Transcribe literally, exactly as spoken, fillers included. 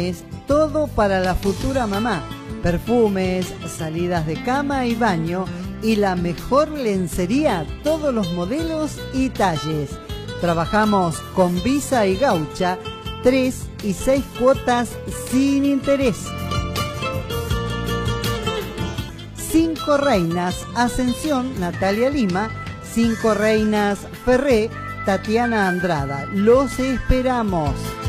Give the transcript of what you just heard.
Es todo para la futura mamá. Perfumes, salidas de cama y baño y la mejor lencería, todos los modelos y talles. Trabajamos con Visa y Gaucha, tres y seis cuotas sin interés. Cinco Reinas, Ascensión, Natalia Lima. Cinco Reinas, Ferré, Tatiana Andrada. Los esperamos.